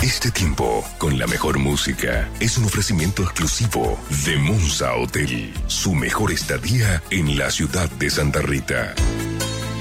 Este tiempo, con la mejor música, es un ofrecimiento exclusivo de Monza Hotel, su mejor estadía en la ciudad de Santa Rita.